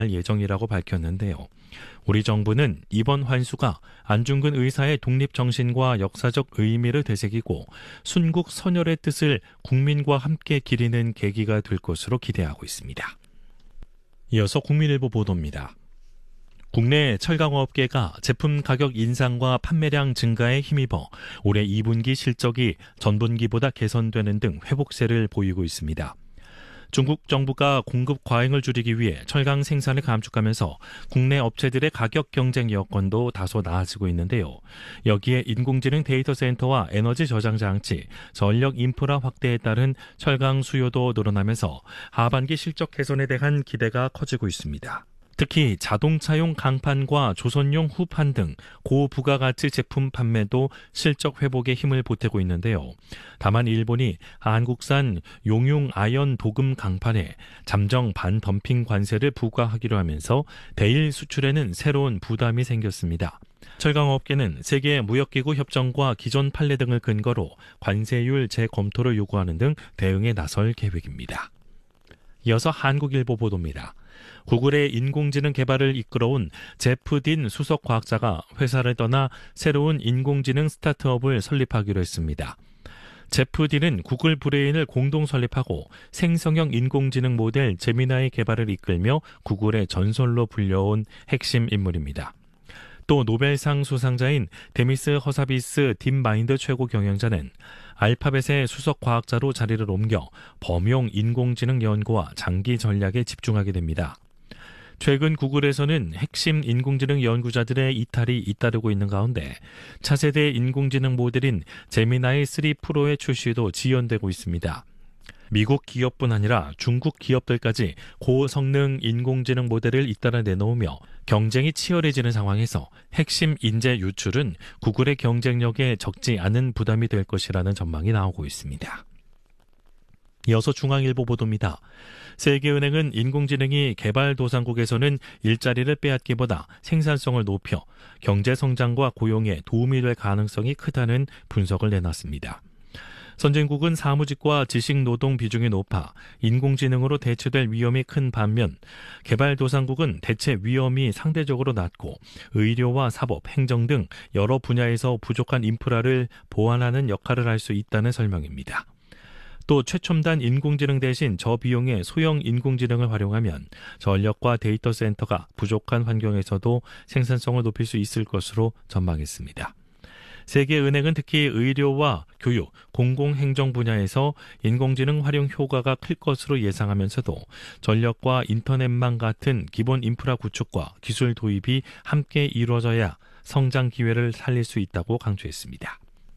예정이라고 밝혔는데요. 우리 정부는 이번 환수가 안중근 의사의 독립정신과 역사적 의미를 되새기고 순국 선열의 뜻을 국민과 함께 기리는 계기가 될 것으로 기대하고 있습니다. 이어서 국민일보 보도입니다. 국내 철강업계가 제품 가격 인상과 판매량 증가에 힘입어 올해 2분기 실적이 전분기보다 개선되는 등 회복세를 보이고 있습니다. 중국 정부가 공급 과잉을 줄이기 위해 철강 생산을 감축하면서 국내 업체들의 가격 경쟁 여건도 다소 나아지고 있는데요. 여기에 인공지능 데이터 센터와 에너지 저장 장치, 전력 인프라 확대에 따른 철강 수요도 늘어나면서 하반기 실적 개선에 대한 기대가 커지고 있습니다. 특히 자동차용 강판과 조선용 후판 등 고부가가치 제품 판매도 실적 회복에 힘을 보태고 있는데요. 다만 일본이 한국산 용융 아연 도금 강판에 잠정 반덤핑 관세를 부과하기로 하면서 대일 수출에는 새로운 부담이 생겼습니다. 철강업계는 세계무역기구 협정과 기존 판례 등을 근거로 관세율 재검토를 요구하는 등 대응에 나설 계획입니다. 이어서 한국일보 보도입니다. 구글의 인공지능 개발을 이끌어온 제프 딘 수석 과학자가 회사를 떠나 새로운 인공지능 스타트업을 설립하기로 했습니다. 제프 딘은 구글 브레인을 공동 설립하고 생성형 인공지능 모델 제미나이 개발을 이끌며 구글의 전설로 불려온 핵심 인물입니다. 또 노벨상 수상자인 데미스 허사비스 딥마인드 최고 경영자는 알파벳의 수석 과학자로 자리를 옮겨 범용 인공지능 연구와 장기 전략에 집중하게 됩니다. 최근 구글에서는 핵심 인공지능 연구자들의 이탈이 잇따르고 있는 가운데 차세대 인공지능 모델인 제미나이 3 프로의 출시도 지연되고 있습니다. 미국 기업뿐 아니라 중국 기업들까지 고성능 인공지능 모델을 잇따라 내놓으며 경쟁이 치열해지는 상황에서 핵심 인재 유출은 구글의 경쟁력에 적지 않은 부담이 될 것이라는 전망이 나오고 있습니다. 이어서 중앙일보 보도입니다. 세계은행은 인공지능이 개발도상국에서는 일자리를 빼앗기보다 생산성을 높여 경제성장과 고용에 도움이 될 가능성이 크다는 분석을 내놨습니다. 선진국은 사무직과 지식노동 비중이 높아 인공지능으로 대체될 위험이 큰 반면 개발도상국은 대체 위험이 상대적으로 낮고 의료와 사법, 행정 등 여러 분야에서 부족한 인프라를 보완하는 역할을 할 수 있다는 설명입니다. 또 최첨단 인공지능 대신 저비용의 소형 인공지능을 활용하면 전력과 데이터 센터가 부족한 환경에서도 생산성을 높일 수 있을 것으로 전망했습니다. 세계은행은 특히 의료와 교육, 공공행정 분야에서 인공지능 활용 효과가 클 것으로 예상하면서도 전력과 인터넷망 같은 기본 인프라 구축과 기술 도입이 함께 이루어져야 성장 기회를 살릴 수 있다고 강조했습니다.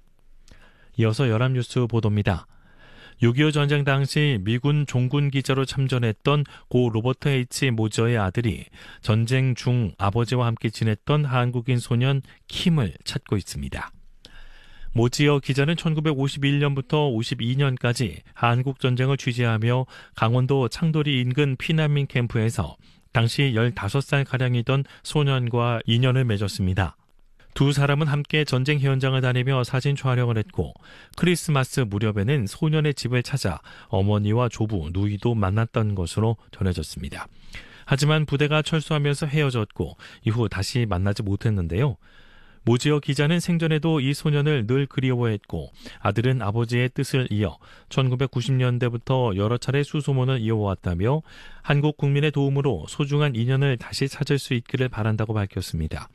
이어서 연합뉴스 보도입니다. 6.25 전쟁 당시 미군 종군 기자로 참전했던 고 로버트 H. 모저의 아들이 전쟁 중 아버지와 함께 지냈던 한국인 소년 킴을 찾고 있습니다. 모지어 기자는 1951년부터 52년까지 한국전쟁을 취재하며 강원도 창도리 인근 피난민 캠프에서 당시 15살가량이던 소년과 인연을 맺었습니다. 두 사람은 함께 전쟁 현장을 다니며 사진 촬영을 했고 크리스마스 무렵에는 소년의 집을 찾아 어머니와 조부, 누이도 만났던 것으로 전해졌습니다. 하지만 부대가 철수하면서 헤어졌고 이후 다시 만나지 못했는데요. 모지어 기자는 생전에도 이 소년을 늘 그리워했고 아들은 아버지의 뜻을 이어 1990년대부터 여러 차례 수소문을 이어왔다며 한국 국민의 도움으로 소중한 인연을 다시 찾을 수 있기를 바란다고 밝혔습니다.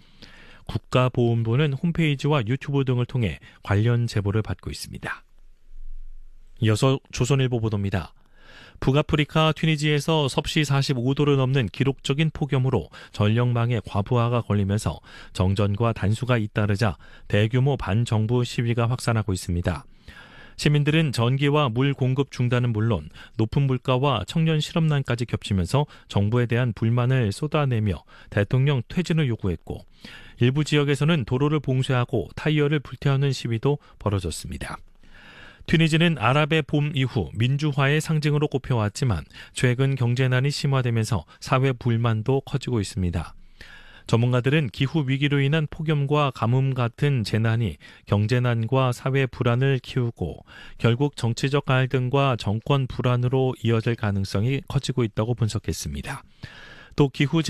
국가보훈부는 홈페이지와 유튜브 등을 통해 관련 제보를 받고 있습니다. 이어서 조선일보 보도입니다. 북아프리카 튀니지에서 섭씨 45도를 넘는 기록적인 폭염으로 전력망에 과부하가 걸리면서 정전과 단수가 잇따르자 대규모 반정부 시위가 확산하고 있습니다. 시민들은 전기와 물 공급 중단은 물론 높은 물가와 청년 실업난까지 겹치면서 정부에 대한 불만을 쏟아내며 대통령 퇴진을 요구했고 일부 지역에서는 도로를 봉쇄하고 타이어를 불태우는 시위도 벌어졌습니다. 튀니지는 아랍의 봄 이후 민주화의 상징으로 꼽혀왔지만 최근 경제난이 심화되면서 사회 불만도 커지고 있습니다. 전문가들은 기후 위기로 인한 폭염과 가뭄 같은 재난이 경제난과 사회 불안을 키우고 결국 정치적 갈등과 정권 불안으로 이어질 가능성이 커지고 있다고 분석했습니다. 또 기후